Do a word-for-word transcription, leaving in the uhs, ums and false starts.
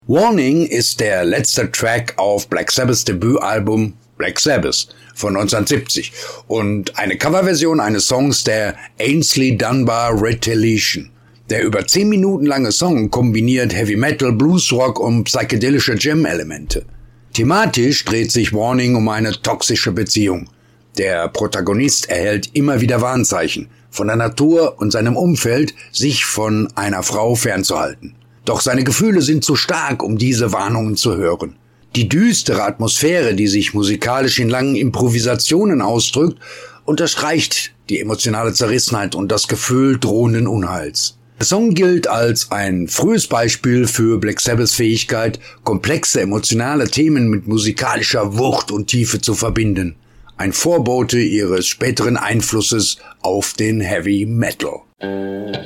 Warning ist der letzte Track auf Black Sabbaths Debütalbum Black Sabbath von neunzehnhundertsiebzig und eine Coverversion eines Songs der Aynsley Dunbar Retaliation. Der über zehn Minuten lange Song kombiniert Heavy Metal, Bluesrock und psychedelische Jam-Elemente. Thematisch dreht sich Warning um eine toxische Beziehung. Der Protagonist erhält immer wieder Warnzeichen von der Natur und seinem Umfeld, sich von einer Frau fernzuhalten. Doch seine Gefühle sind zu stark, um diese Warnungen zu hören. Die düstere Atmosphäre, die sich musikalisch in langen Improvisationen ausdrückt, unterstreicht die emotionale Zerrissenheit und das Gefühl drohenden Unheils. Der Song gilt als ein frühes Beispiel für Black Sabbaths Fähigkeit, komplexe emotionale Themen mit musikalischer Wucht und Tiefe zu verbinden. Ein Vorbote ihres späteren Einflusses auf den Heavy Metal.